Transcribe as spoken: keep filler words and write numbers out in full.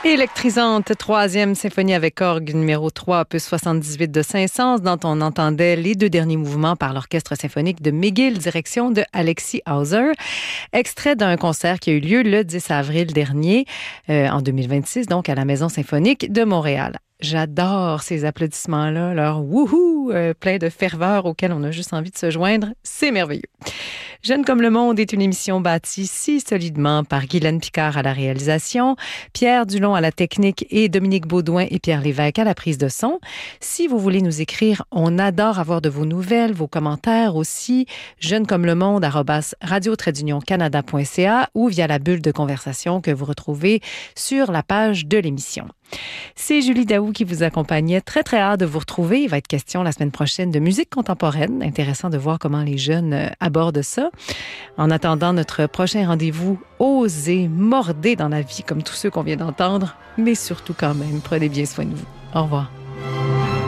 Électrisante, troisième symphonie avec orgue numéro trois, opus soixante-dix-huit de Saint-Saëns, dont on entendait les deux derniers mouvements par l'Orchestre symphonique de McGill, direction de Alexis Hauser. Extrait d'un concert qui a eu lieu le dix avril dernier, euh, en deux mille vingt-six, donc à la Maison symphonique de Montréal. J'adore ces applaudissements-là, leur wouhou, euh, plein de ferveur auquel on a juste envie de se joindre. C'est merveilleux. Jeune comme le monde est une émission bâtie si solidement par Guylaine Picard à la réalisation, Pierre Dulon à la technique et Dominique Baudouin et Pierre Lévesque à la prise de son. Si vous voulez nous écrire, on adore avoir de vos nouvelles, vos commentaires aussi. Jeune comme le monde, arobase radio-canada point c a ou via la bulle de conversation que vous retrouvez sur la page de l'émission. C'est Julie Daou qui vous accompagnait. Très, très hâte de vous retrouver. Il va être question la semaine prochaine de musique contemporaine. Intéressant de voir comment les jeunes abordent ça. En attendant notre prochain rendez-vous, osez, mordez dans la vie comme tous ceux qu'on vient d'entendre, mais surtout quand même, prenez bien soin de vous. Au revoir.